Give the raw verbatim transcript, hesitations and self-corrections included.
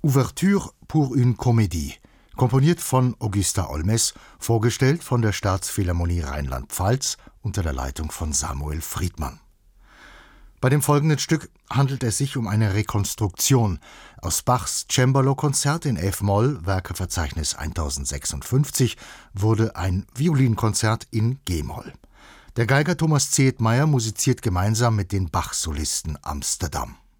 Ouverture pour une Comédie, komponiert von Augusta Olmes, vorgestellt von der Staatsphilharmonie Rheinland-Pfalz unter der Leitung von Samuel Friedmann. Bei dem folgenden Stück handelt es sich um eine Rekonstruktion aus Bachs Cembalo-Konzert in F-Moll, Werkeverzeichnis tausendsechsundfünfzig, wurde ein Violinkonzert in G-Moll. Der Geiger Thomas Zehetmeier musiziert gemeinsam mit den Bach-Solisten Amsterdam.